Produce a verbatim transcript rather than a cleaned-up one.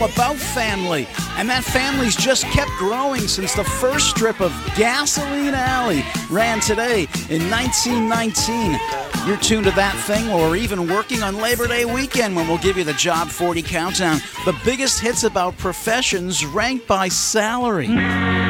About family, and that family's just kept growing since the first strip of Gasoline Alley ran today in nineteen nineteen. You're tuned to That Thing, or we're even working on Labor Day weekend when we'll give you the Job forty Countdown, the biggest hits about professions ranked by salary.